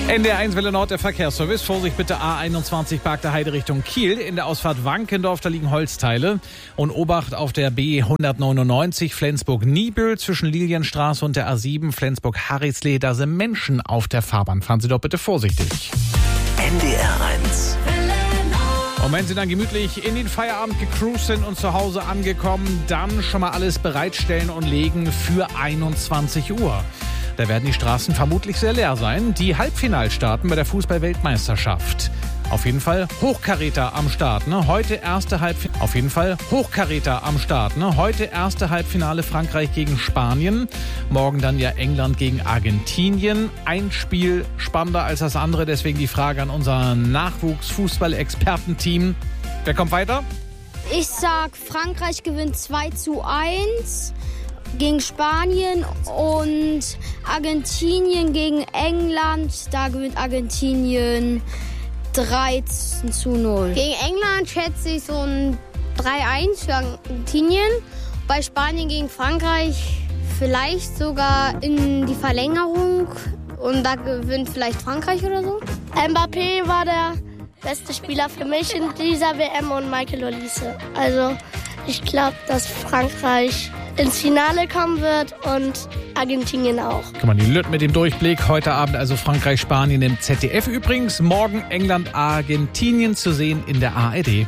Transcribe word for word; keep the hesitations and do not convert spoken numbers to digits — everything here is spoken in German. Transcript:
N D R eins Welle Nord, der Verkehrsservice. Vorsicht bitte, A einundzwanzig Park der Heide Richtung Kiel. In der Ausfahrt Wankendorf, da liegen Holzteile. Und Obacht auf der B hundertneunundneunzig Flensburg-Niebüll zwischen Lilienstraße und der A sieben Flensburg-Harritzlee. Da sind Menschen auf der Fahrbahn. Fahren Sie doch bitte vorsichtig. N D R eins. Und wenn Sie dann gemütlich in den Feierabend gecruised sind und zu Hause angekommen, dann schon mal alles bereitstellen und legen für einundzwanzig Uhr. Da werden die Straßen vermutlich sehr leer sein. Die Halbfinalstarten bei der Fußball-Weltmeisterschaft. Auf jeden Fall Hochkaräter am Start. Ne? Heute erste Halbfinale. Auf jeden Fall Hochkaräter am Start. Ne? Heute erste Halbfinale Frankreich gegen Spanien. Morgen dann ja England gegen Argentinien. Ein Spiel spannender als das andere. Deswegen die Frage an unser Nachwuchs-Fußball-Expertenteam. Wer kommt weiter? Ich sag, Frankreich gewinnt zwei zu eins gegen Spanien und Argentinien gegen England. Da gewinnt Argentinien dreizehn zu null. Gegen England schätze ich so ein drei eins für Argentinien. Bei Spanien gegen Frankreich vielleicht sogar in die Verlängerung. Und da gewinnt vielleicht Frankreich oder so. Mbappé war der beste Spieler für mich in dieser W M und Michael Olise. Also ich glaube, dass Frankreich ins Finale kommen wird und Argentinien auch. Kann man die Lüt mit dem Durchblick. Heute Abend also Frankreich, Spanien im Z D F übrigens. Morgen England, Argentinien zu sehen in der A R D.